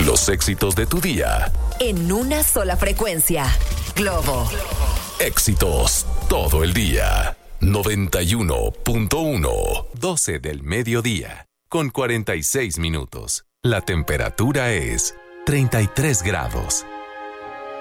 Los éxitos de tu día. En una sola frecuencia. Globo. Éxitos todo el día. 91.1. 12 del mediodía. Con 46 minutos. La temperatura es 33 grados.